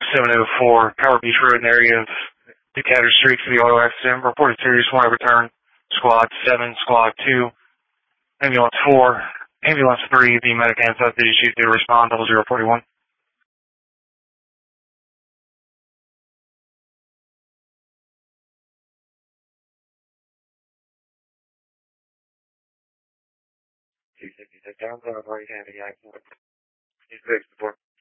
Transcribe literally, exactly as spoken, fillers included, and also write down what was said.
seven oh four Power Beach Road in the area of Decatur Street for the auto accident. Reported serious when I return. Squad seven, Squad two, Ambulance four, Ambulance three, the medic hands up. Did you shoot to respond? Double zero forty one. two sixty-six down, so I've already had the accident. two six before.